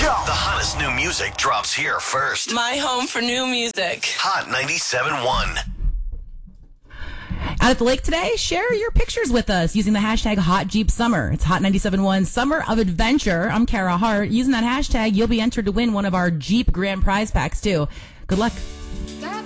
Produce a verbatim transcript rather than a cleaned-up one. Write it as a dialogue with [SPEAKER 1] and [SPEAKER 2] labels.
[SPEAKER 1] The hottest new music drops here first.
[SPEAKER 2] My home for new music.
[SPEAKER 1] Hot ninety-seven point one.
[SPEAKER 3] Out at the lake today, share your pictures with us using the hashtag Hot Jeep Summer. It's Hot ninety-seven point one Summer of Adventure. I'm Kara Hart. Using that hashtag, you'll be entered to win one of our Jeep Grand Prize packs, too. Good luck.